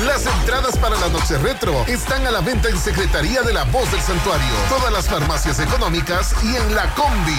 Las entradas para la noche retro están a la venta en Secretaría de la Voz del Santuario, todas las farmacias económicas y en la Combi.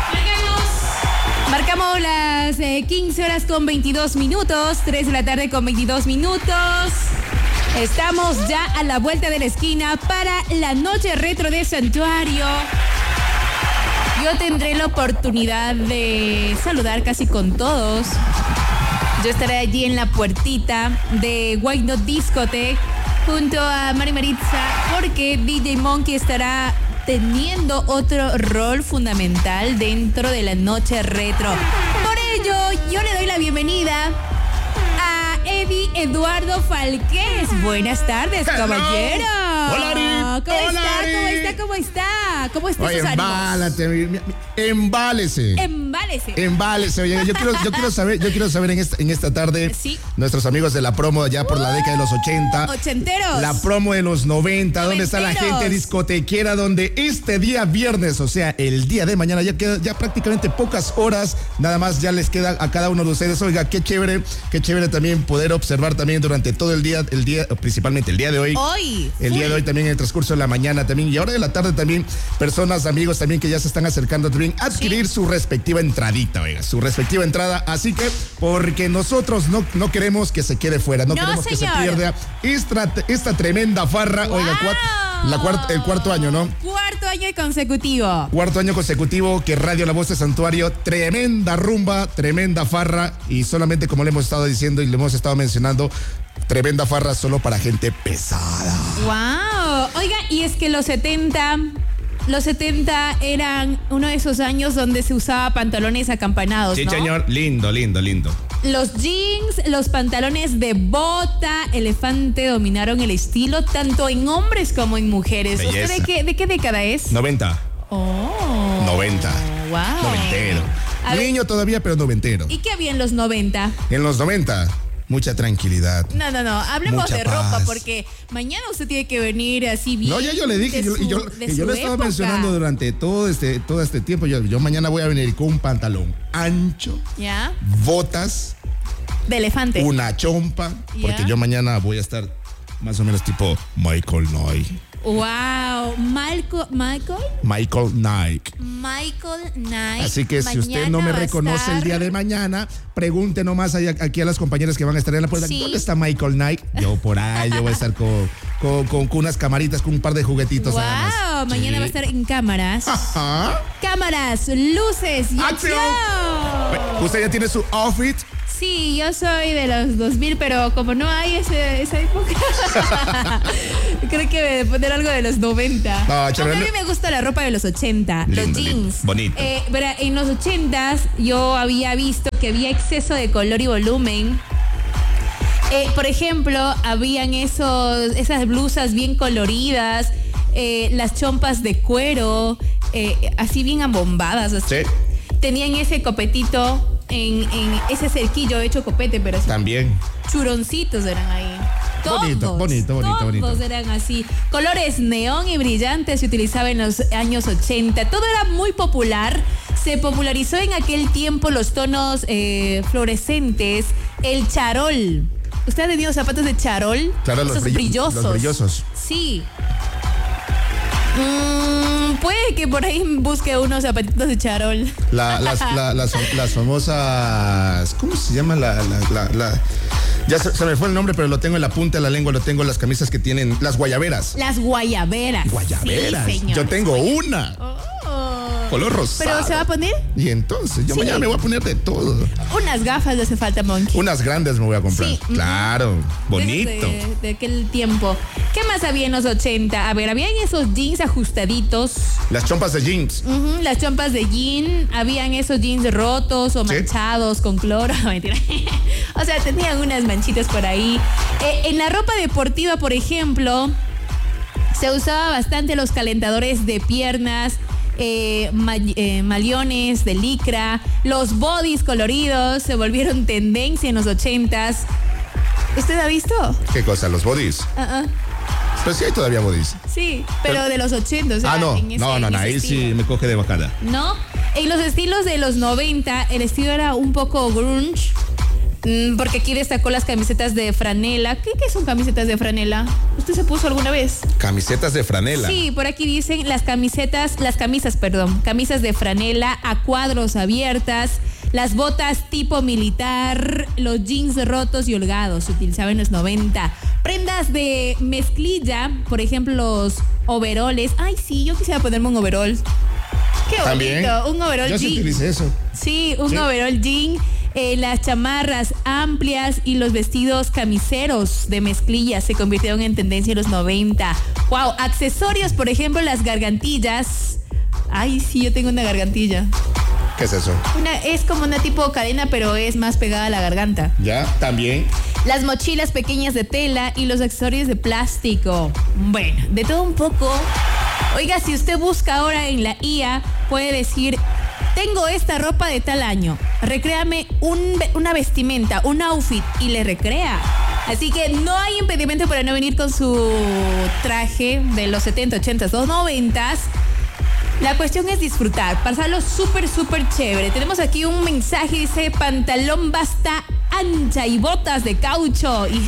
Marcamos las 15 horas con 22 minutos, 3 de la tarde con 22 minutos. Estamos ya a la vuelta de la esquina para la noche retro de Santuario. Yo tendré la oportunidad de saludar casi con todos. Yo estaré allí en la puertita de White Note Discotheque junto a Mari Maritza, porque DJ Monkey estará teniendo otro rol fundamental dentro de la noche retro. Por ello, yo le doy la bienvenida a Eddie Eduardo Falqués. Buenas tardes, caballero. Hola, Ari. ¿Cómo está? ¿Cómo está Oye, sus ánimos? Embálese. Oye, yo quiero saber en esta tarde, sí, nuestros amigos de la promo ya por la década de los 80. Ochenteros. La promo de los 90, ¿dónde está la gente discotequera? Donde este día viernes, o sea, el día de mañana, ya queda ya prácticamente pocas horas, nada más ya les queda a cada uno de ustedes. Oiga, qué chévere también poder observar también durante todo el día, principalmente el día de hoy. El día de hoy también, en el transcurso de la mañana también, y ahora de la tarde también, personas, amigos también que ya se están acercando también a adquirir su respectiva entradita, oiga, su respectiva entrada. Así que, porque nosotros no queremos que se quede fuera, no queremos que se pierda esta tremenda farra. Wow. Oiga, el cuarto año, ¿no? Cuarto año consecutivo. Cuarto año consecutivo que Radio La Voz de Santuario, tremenda rumba, tremenda farra, y solamente, como le hemos estado diciendo y le hemos estado mencionando, tremenda farra solo para gente pesada. Wow. Oiga, y es que los 70 eran uno de esos años donde se usaba pantalones acampanados, Sí, ¿no? señor, lindo. Los jeans, los pantalones de bota, elefante dominaron el estilo tanto en hombres como en mujeres. Belleza. ¿Usted de qué década es? 90. Oh. 90. Wow. Noventero. Niño todavía, pero noventero. ¿Y qué había en los 90? En los 90, mucha tranquilidad. No. Hablemos Mucha de ropa, paz. porque mañana usted tiene que venir así bien. No, ya yo le dije, yo lo estaba época. mencionando durante todo este tiempo. Yo mañana voy a venir con un pantalón ancho, ¿Ya? botas, De elefante. una chompa, porque yo mañana voy a estar más o menos tipo Michael Knight. Wow. Michael Knight. Así que si usted no me reconoce el día de mañana, pregunte nomás aquí a las compañeras que van a estar en la puerta. Sí. ¿Dónde está Michael Knight? Yo por ahí, yo voy a estar con unas camaritas, con un par de juguetitos. Wow. Nada más. Mañana va a estar en cámaras. Ajá. Cámaras, luces y ¡Acción! acción. ¿Usted ya tiene su outfit? Sí, yo soy de los 2000, pero como no hay esa época, creo que voy a poner algo de los 90. No, chévere. Aunque a mí me gusta la ropa de los 80, los Lindo, jeans. bonito. Pero en los 80s yo había visto que había exceso de color y volumen. Por ejemplo, habían esas blusas bien coloridas, las chompas de cuero, así bien abombadas. Así. Sí. Tenían ese copetito en ese cerquillo hecho copete, pero así. También. Churoncitos eran ahí. Bonito. Todos eran así. Colores neón y brillantes se utilizaba en los años 80. Todo era muy popular. Se popularizó en aquel tiempo los tonos fluorescentes, el charol. ¿Usted ha tenido zapatos de charol? Claro, esos brillosos. Los brillosos. Sí. Puede que por ahí busque unos zapatitos de charol. Las famosas, ¿cómo se llama ya se me fue el nombre, pero lo tengo en la punta de la lengua, lo tengo en las camisas que tienen, las guayaberas. Las guayaberas. Guayaberas. Sí, señor. Yo tengo una. Color rosado. ¿Pero se va a poner? Y entonces, yo mañana me voy a poner de todo. Unas gafas le hace falta, Monkey. Unas grandes me voy a comprar. Sí. Claro, bonito. De aquel tiempo. ¿Qué más había en los 80? A ver, habían esos jeans ajustaditos. Las chompas de jeans. Las chompas de jean. Habían esos jeans rotos o manchados con cloro. Mentira. O sea, tenían unas manchitas por ahí. En la ropa deportiva, por ejemplo, se usaba bastante los calentadores de piernas, maliones de licra, los bodys coloridos se volvieron tendencia en los 80s. ¿Usted ha visto? ¿Qué cosa? ¿Los bodies? Pero sí hay todavía bodies. Sí, pero de los 80, o sea, no, en ahí ese sí estilo. me coge de bajada. ¿No? En los estilos de los 90, el estilo era un poco grunge. Porque aquí destacó las camisetas de franela. ¿Qué son camisetas de franela? ¿Usted se puso alguna vez? Camisetas de franela. Sí, por aquí dicen camisas de franela a cuadros abiertas, las botas tipo militar, los jeans rotos y holgados, se utilizaban en los 90. Prendas de mezclilla, por ejemplo, los overoles. Ay, sí, yo quisiera ponerme un overol. Qué bonito, ¿también? Un overol jean. Yo sí utilicé eso. Sí, un overol jean. Las chamarras amplias y los vestidos camiseros de mezclilla se convirtieron en tendencia en los 90. Wow, accesorios, por ejemplo, las gargantillas. Ay, sí, yo tengo una gargantilla. ¿Qué es eso? Es como una tipo cadena, pero es más pegada a la garganta. Ya, también. Las mochilas pequeñas de tela y los accesorios de plástico. Bueno, de todo un poco. Oiga, si usted busca ahora en la IA, puede decir: tengo esta ropa de tal año, recréame una vestimenta, un outfit, y le recrea. Así que no hay impedimento para no venir con su traje de los 70, 80, 90. La cuestión es disfrutar, pasarlo súper, súper chévere. Tenemos aquí un mensaje, dice: pantalón basta ancha y botas de caucho. Y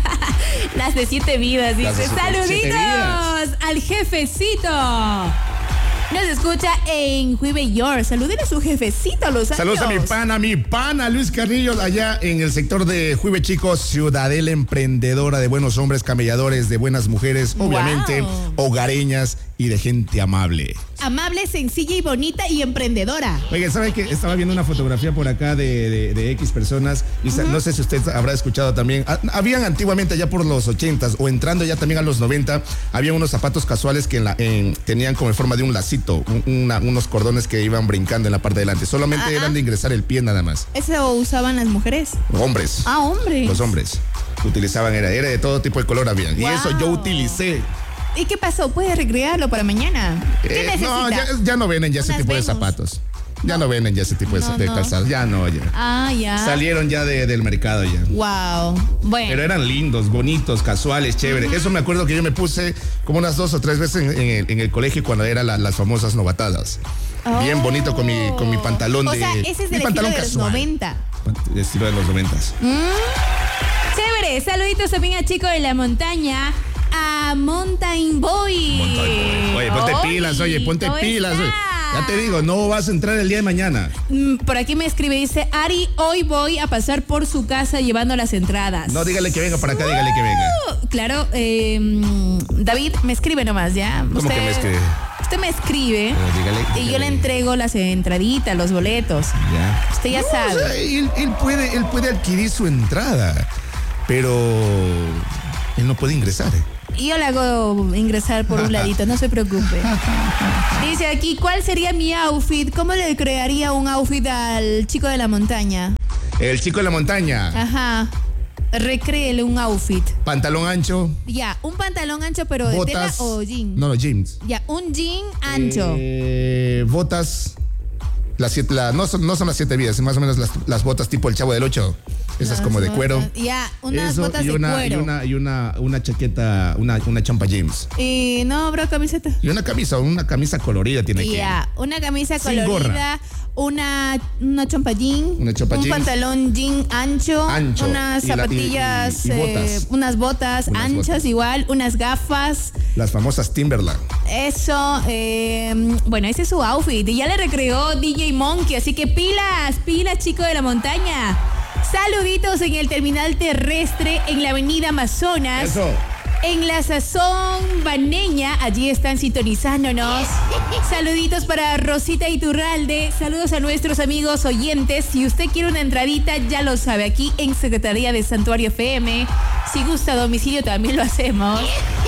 las de 7 vidas, dice. Saluditos al jefecito. Nos escucha en Juve York. Saluden a su jefecito a los años. Saludos a mi pana Luis Carrillo, allá en el sector de Juve, chicos. Ciudadela emprendedora de buenos hombres, camelladores, de buenas mujeres, obviamente, hogareñas y de gente amable. Amable, sencilla y bonita y emprendedora. Oiga, ¿sabe que estaba viendo una fotografía por acá de X personas? Y no sé si usted habrá escuchado también. Habían antiguamente, allá por los 80s o entrando ya también a los 90, había unos zapatos casuales que tenían como en forma de un lacito, unos cordones que iban brincando en la parte de delante. Solamente eran de ingresar el pie nada más. ¿Eso usaban las mujeres? Hombres. Ah, hombres. Los hombres utilizaban, era de todo tipo de color había. Wow. Y eso yo utilicé. ¿Y qué pasó? ¿Puedes recrearlo para mañana? ¿Qué necesitas? No, ya no venden ya ese tipo de zapatos. Ya no venden ya ese tipo de calzados. Ya no, ya. Ah, ya. Salieron ya del mercado ya. Wow. Bueno. Pero eran lindos, bonitos, casuales, chéveres. Eso me acuerdo que yo me puse como unas 2 o 3 veces en el colegio cuando eran las famosas novatadas. Oh. Bien bonito con mi pantalón ese es del estilo de los 90. El estilo de los 90s. Chévere. Saluditos también a Chico de la Montaña. A Mountain Boy. Oye, ponte pilas, ponte pilas. Oye. Ya te digo, no vas a entrar el día de mañana. Por aquí me escribe, dice: Ari, hoy voy a pasar por su casa llevando las entradas. No, dígale que venga para acá, dígale que venga. Claro, David, me escribe nomás, ¿ya? ¿Cómo que me escribe? Usted me escribe y yo le entrego las entraditas, los boletos. Ya. Usted ya sabe. O sea, él puede adquirir su entrada, pero él no puede ingresar. Y yo le hago ingresar por un ladito, no se preocupe. Dice aquí: ¿cuál sería mi outfit? ¿Cómo le crearía un outfit al chico de la montaña? El chico de la montaña. Ajá. Recréele un outfit. Pantalón ancho. Ya, un pantalón ancho, pero botas, de tela o jean. No, jeans. Ya, un jean ancho. Botas. No son las 7 vidas, más o menos las botas tipo el Chavo del 8. Esas como de cuero. Ya, unas botas de cuero. Y una chaqueta, una champa jeans. Y no habrá camiseta. Y una camisa colorida tiene que. Ya, una camisa colorida, una chompa jean, un pantalón jean ancho, unas zapatillas, unas botas anchas igual, unas gafas. Las famosas Timberland. Eso, bueno, ese es su outfit. Y ya le recreó DJ Monkey, así que pilas, chico de la montaña. Saluditos en el terminal terrestre en la avenida Amazonas. Eso. En la Sazón Baneña, allí están sintonizándonos. Saluditos para Rosita Iturralde. Saludos a nuestros amigos oyentes. Si usted quiere una entradita, ya lo sabe, aquí en Secretaría de Santuario FM. Si gusta a domicilio, también lo hacemos.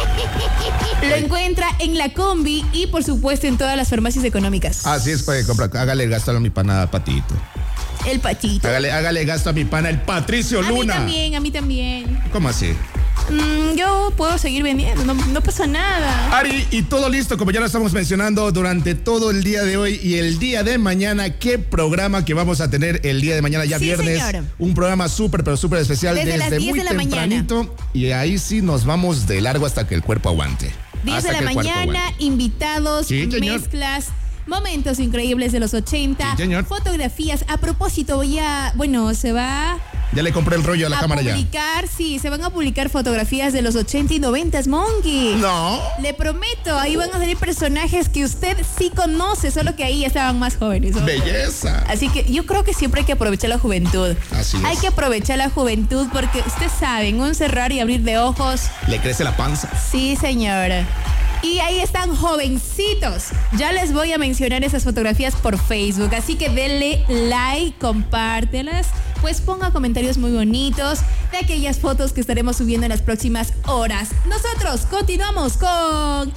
Lo encuentra en la combi y, por supuesto, en todas las farmacias económicas. Así es, para comprar. Hágale gasto a mi pana Patito. El Patito. Hágale gasto a mi pana, el Patricio Luna. A mí también. ¿Cómo así? Yo puedo seguir vendiendo, no pasa nada. Ari, y todo listo, como ya lo estamos mencionando durante todo el día de hoy y el día de mañana. ¿Qué programa que vamos a tener el día de mañana, ya viernes? Señor. Un programa súper especial desde las 10 muy de la tempranito. Mañana. Y ahí sí nos vamos de largo hasta que el cuerpo aguante. 10 de la mañana, invitados, mezclas, momentos increíbles de los 80, sí, fotografías. A propósito, se va Ya le compré el rollo a la cámara ya. Sí, se van a publicar fotografías de los 80 y 90, Monkey. No. Le prometo, ahí van a salir personajes que usted sí conoce, solo que ahí ya estaban más jóvenes. Belleza. Así que yo creo que siempre hay que aprovechar la juventud. Así es. Hay que aprovechar la juventud porque usted sabe, en un cerrar y abrir de ojos. Le crece la panza. Sí, señora. Y ahí están jovencitos. Ya les voy a mencionar esas fotografías por Facebook. Así que denle like, compártelas. Pues ponga comentarios muy bonitos de aquellas fotos que estaremos subiendo en las próximas horas. Nosotros continuamos con